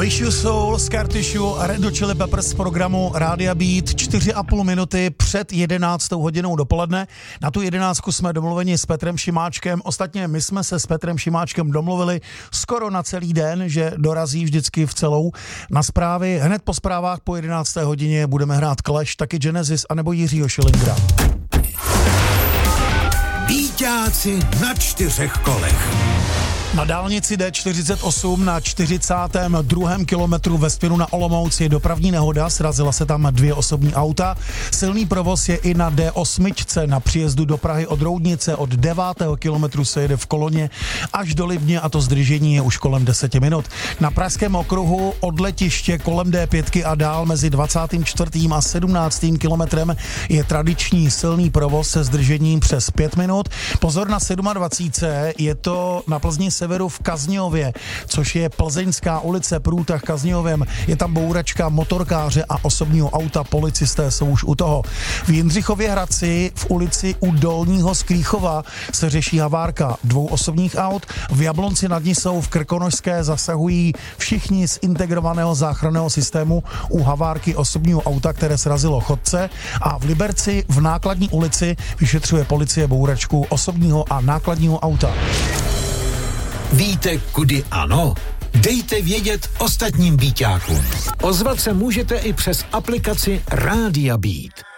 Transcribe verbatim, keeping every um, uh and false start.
Wish You Soul, Scar Tissue a Red Hot Chili Peppers z programu Rádia Beat, čtyři a půl minuty před jedenáctou hodinou dopoledne. Na tu jedenáctku jsme domluveni s Petrem Šimáčkem. Ostatně my jsme se s Petrem Šimáčkem domluvili skoro na celý den, že dorazí vždycky v celou na zprávy. Hned po zprávách po jedenácté hodině budeme hrát Clash, taky Genesis anebo Jiřího Schillingera. Bíťáci na čtyřech kolech. Na dálnici D čtyřicet osm na čtyřicátém druhém kilometru ve směru na Olomouc je dopravní nehoda, srazila se tam dvě osobní auta. Silný provoz je i na D osm na příjezdu do Prahy od Roudnice, od devátého kilometru se jede v koloně až do Libně a to zdržení je už kolem deseti minut. Na pražském okruhu od letiště kolem D pět a dál mezi dvacátým čtvrtým a sedmnáctým kilometrem je tradiční silný provoz se zdržením přes pět minut. Pozor na dvacet sedm, je to na Plzni severu v Kazňově, což je Plzeňská ulice, průtah Kazňovem. Je tam bouračka motorkáře a osobního auta, policisté jsou už u toho. V Jindřichově Hradci v ulici u Dolního Skrýchova se řeší havárka dvou osobních aut. V Jablonci nad Nisou v Krkonošské zasahují všichni z integrovaného záchranného systému u havárky osobního auta, které srazilo chodce. A v Liberci v Nákladní ulici vyšetřuje policie bouračku osobního a nákladního auta. Víte, kudy ano? Dejte vědět ostatním bíťákům. Ozvat se můžete i přes aplikaci Rádia Beat.